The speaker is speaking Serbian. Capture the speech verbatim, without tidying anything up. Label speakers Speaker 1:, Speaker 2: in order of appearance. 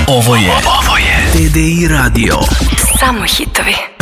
Speaker 1: Ovo je T D I radio.
Speaker 2: Samo hitovi.